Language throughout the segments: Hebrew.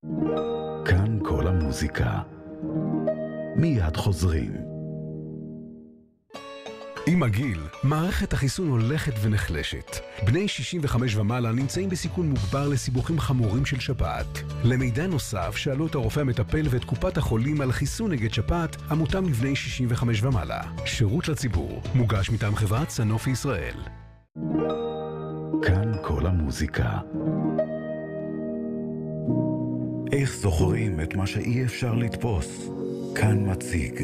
כאן כל המוזיקה. מיד חוזרים. עם הגיל, מערכת החיסון הולכת ונחלשת. בני 65 ומעלה נמצאים בסיכון מוגבר לסיבוכים חמורים של שפעת. למידע נוסף, שאלו את הרופא המטפל ואת קופת החולים על חיסון נגד שפעת המותאם לבני 65 ומעלה. שירות לציבור, מוגש מטעם חברת סנופי ישראל. כאן כל המוזיקה. איך זוכרים את מה שאי אפשר לתפוס? כאן מציג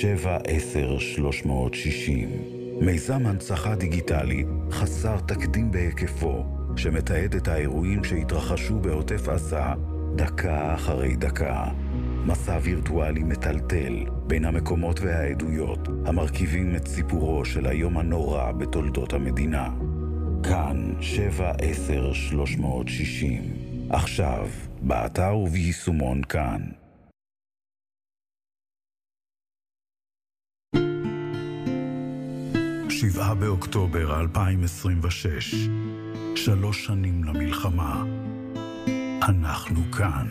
7-10-360, מיזם הנצחה דיגיטלי חסר תקדים בהיקפו, שמתעד את האירועים שהתרחשו בעוטף עזה דקה אחרי דקה. מסע וירטואלי מטלטל בין המקומות והעדויות המרכיבים את סיפורו של היום הנורא בתולדות המדינה. כאן 7-10-360, עכשיו באתר וביישומון כאן. 7 באוקטובר 2026, 3 שנים למלחמה. אנחנו כאן.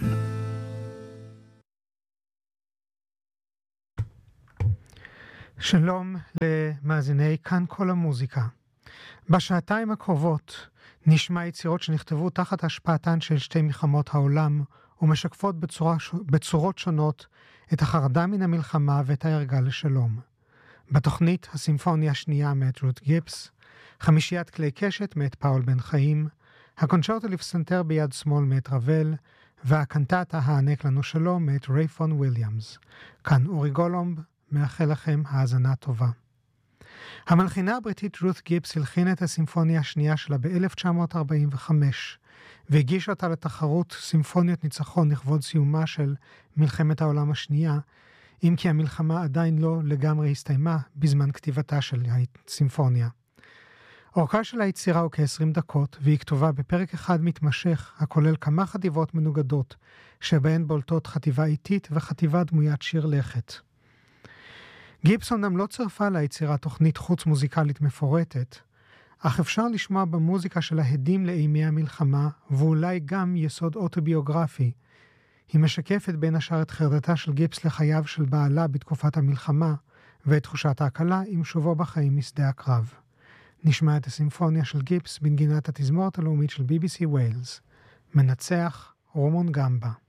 שלום למאזיני כאן כל המוזיקה. בשעתיים הקרובות נשמע יצירות שנכתבו תחת השפעתן של שתי מלחמות העולם ומשקפות בצורות שונות את החרדה מן המלחמה ואת הערגה לשלום. בתוכנית הסימפוניה השנייה מאת רות גיבס, חמישיית כלי קשת מאת פאול בן חיים, הקונצ'רטו לפסנתר ביד שמאל מאת רבל, והקנטטה הענק לנו שלום מאת רייפון וויליאמס. כאן אורי גולומב, מאחל לכם האזנה טובה. המלחינה הבריטית רות גיבס הלחינה את הסימפוניה השנייה שלה ב-1945, והגישה אותה לתחרות סימפוניות ניצחון לכבוד סיומה של מלחמת העולם השנייה, אם כי המלחמה עדיין לא לגמרי הסתיימה בזמן כתיבתה של הסימפוניה. אורכה של היצירה הוא כ-20 דקות, והיא כתובה בפרק אחד מתמשך, הכולל כמה חטיבות מנוגדות, שבהן בולטות חטיבה איטית וחטיבה דמוית שיר לכת. גיבסון גם לא צרפה ליצירה תוכנית חוץ מוזיקלית מפורטת, אך אפשר לשמוע במוזיקה של ההדים לאימי המלחמה, ואולי גם יסוד אוטוביוגרפי. היא משקפת בין השאר את חרדתה של גיבס לחייו של בעלה בתקופת המלחמה, ואת תחושת ההקלה עם שובו בחיים משדה הקרב. נשמע את הסימפוניה של גיבס בנגינת התזמורת הלאומית של BBC ווילס. מנצח רומון גמבה.